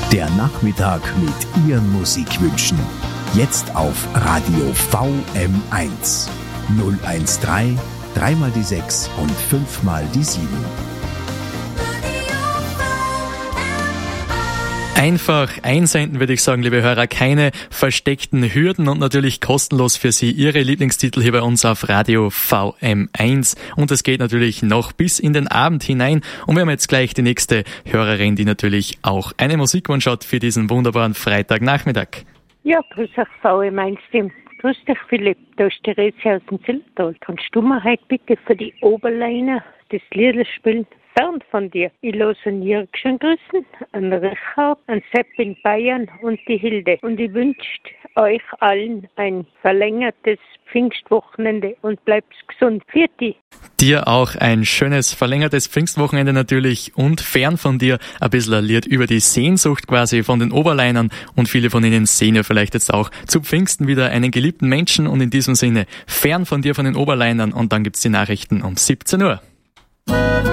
Der Nachmittag mit Ihren Musikwünschen. Jetzt auf Radio VM1. 013 3 mal die 6 und 5 mal die 7. Einfach einsenden, würde ich sagen, liebe Hörer. Keine versteckten Hürden und natürlich kostenlos für Sie Ihre Lieblingstitel hier bei uns auf Radio VM1. Und es geht natürlich noch bis in den Abend hinein. Und wir haben jetzt gleich die nächste Hörerin, die natürlich auch einen Musikwunsch hat für diesen wunderbaren Freitagnachmittag. Ja, grüß euch VM1-Team. Grüß dich, Philipp. Da ist die Rezi aus dem Zillertal. Kannst du mir heute bitte für die Oberleiner das Lied spielen? Fern von dir. Ich lasse einen Jörg schön grüßen, einen Richard, einen Sepp in Bayern und die Hilde. Und ich wünsche euch allen ein verlängertes Pfingstwochenende und bleibt gesund. Vierte. Dir auch ein schönes, verlängertes Pfingstwochenende natürlich und fern von dir ein bisschen ein Lied über die Sehnsucht quasi von den Oberleinern und viele von ihnen sehen ja vielleicht jetzt auch zu Pfingsten wieder einen geliebten Menschen und in diesem Sinne fern von dir von den Oberleinern und dann gibt's die Nachrichten um 17 Uhr.